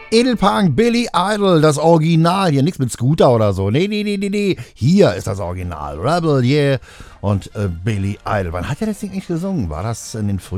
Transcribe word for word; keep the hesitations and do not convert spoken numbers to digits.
Edelpunk, Billy Idol, das Original. Hier nichts mit Scooter oder so. Nee, nee, nee, nee, nee. Hier ist das Original. Rebel, yeah. Und äh, Billy Idol. Wann hat er das Ding eigentlich gesungen? War das in den frühen